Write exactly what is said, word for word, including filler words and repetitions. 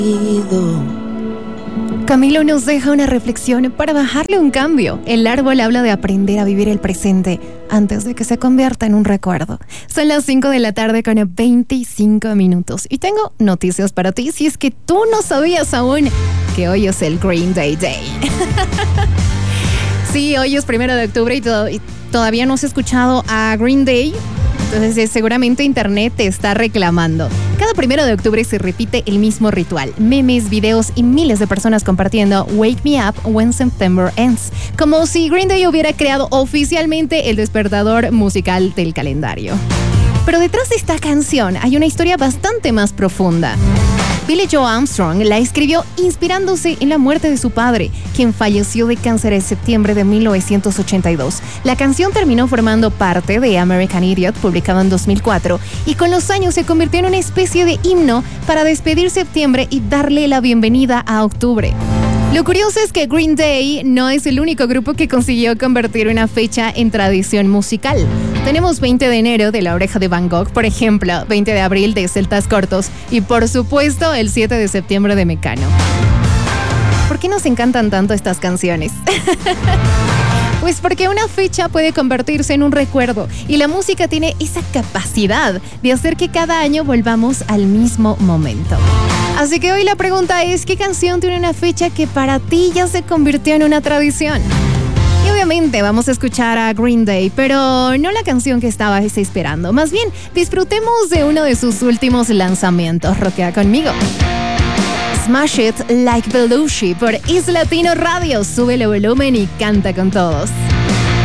Camilo nos deja una reflexión para bajarle un cambio. El árbol habla de aprender a vivir el presente antes de que se convierta en un recuerdo. Son las cinco de la tarde con veinticinco minutos. Y tengo noticias para ti si es que tú no sabías aún que hoy es el Green Day Day. Sí, hoy es primero de octubre y, to- y todavía no has escuchado a Green Day. Entonces eh, seguramente internet te está reclamando. Cada primero de octubre se repite el mismo ritual. Memes, videos y miles de personas compartiendo Wake Me Up When September Ends. Como si Green Day hubiera creado oficialmente el despertador musical del calendario. Pero detrás de esta canción hay una historia bastante más profunda. Billie Joe Armstrong la escribió inspirándose en la muerte de su padre, quien falleció de cáncer en septiembre de mil novecientos ochenta y dos. La canción terminó formando parte de American Idiot, publicado en dos mil cuatro, y con los años se convirtió en una especie de himno para despedir septiembre y darle la bienvenida a octubre. Lo curioso es que Green Day no es el único grupo que consiguió convertir una fecha en tradición musical. Tenemos veinte de enero de La Oreja de Van Gogh, por ejemplo, veinte de abril de Celtas Cortos y, por supuesto, el siete de septiembre de Mecano. ¿Por qué nos encantan tanto estas canciones? Pues porque una fecha puede convertirse en un recuerdo y la música tiene esa capacidad de hacer que cada año volvamos al mismo momento. Así que hoy la pregunta es, ¿qué canción tiene una fecha que para ti ya se convirtió en una tradición? Y obviamente vamos a escuchar a Green Day, pero no la canción que estabas esperando. Más bien, disfrutemos de uno de sus últimos lanzamientos. Roquea conmigo. Smash It Like Belushi por Is Latino Radio. Súbele volumen y canta con todos.